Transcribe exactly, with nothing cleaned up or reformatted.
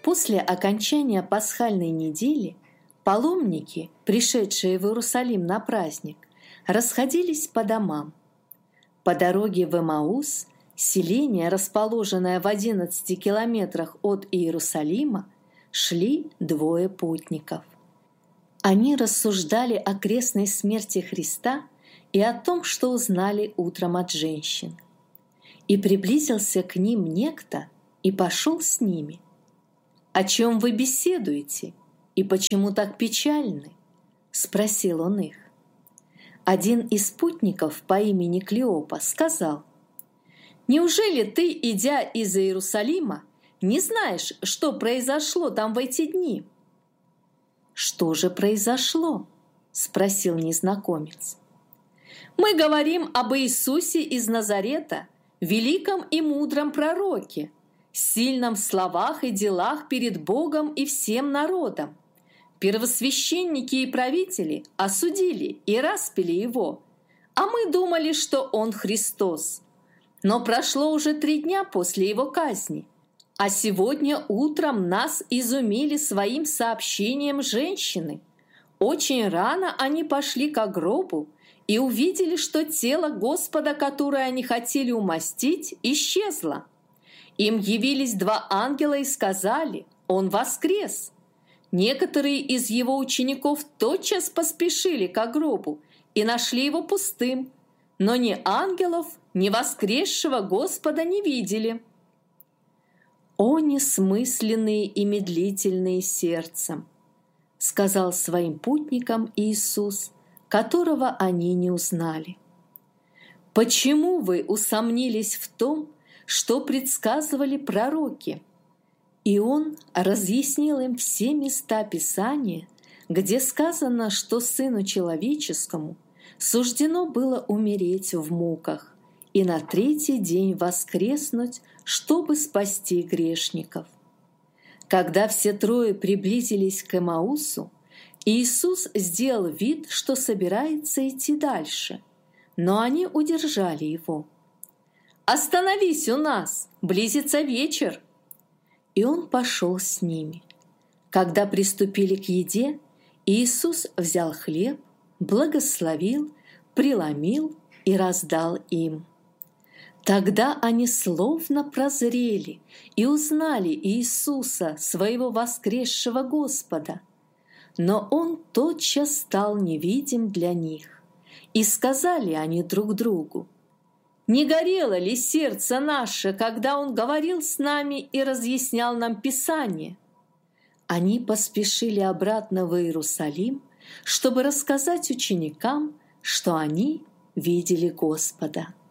После окончания пасхальной недели паломники, пришедшие в Иерусалим на праздник, расходились по домам. По дороге в Эмаус, селение, расположенное в одиннадцати километрах от Иерусалима, шли двое путников. Они рассуждали о крестной смерти Христа и о том, что узнали утром от женщин. И приблизился к ним некто и пошел с ними. «О чем вы беседуете? И почему так печальны?» – спросил он их. Один из путников по имени Клеопа сказал: «Неужели ты, идя из Иерусалима, не знаешь, что произошло там в эти дни?» «Что же произошло?» – спросил незнакомец. «Мы говорим об Иисусе из Назарета, великом и мудром пророке, сильном в словах и делах перед Богом и всем народом. Первосвященники и правители осудили и распяли его, а мы думали, что он Христос. Но прошло уже три дня после его казни, а сегодня утром нас изумили своим сообщением женщины. Очень рано они пошли к гробу и увидели, что тело Господа, которое они хотели умастить, исчезло. Им явились два ангела и сказали: «Он воскрес!» Некоторые из его учеников тотчас поспешили к гробу и нашли его пустым, но ни ангелов, ни воскресшего Господа не видели. «О несмысленные и медлительные сердцем!» — сказал своим путникам Иисус, которого они не узнали. «Почему вы усомнились в том, что предсказывали пророки?» И он разъяснил им все места Писания, где сказано, что Сыну Человеческому суждено было умереть в муках и на третий день воскреснуть, чтобы спасти грешников. Когда все трое приблизились к Эмаусу, Иисус сделал вид, что собирается идти дальше, но они удержали его. «Остановись у нас, близится вечер!» И он пошел с ними. Когда приступили к еде, Иисус взял хлеб, благословил, преломил и раздал им. Тогда они словно прозрели и узнали Иисуса, своего воскресшего Господа. Но Он тотчас стал невидим для них. И сказали они друг другу: «Не горело ли сердце наше, когда Он говорил с нами и разъяснял нам Писание?» Они поспешили обратно в Иерусалим, чтобы рассказать ученикам, что они видели Господа.